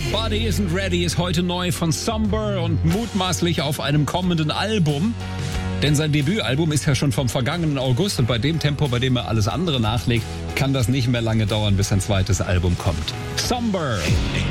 Body Isn't Ready ist heute neu von Somber und mutmaßlich auf einem kommenden Album. Denn sein Debütalbum ist ja schon vom vergangenen August und bei dem Tempo, bei dem er alles andere nachlegt, kann das nicht mehr lange dauern, bis sein zweites Album kommt. Somber.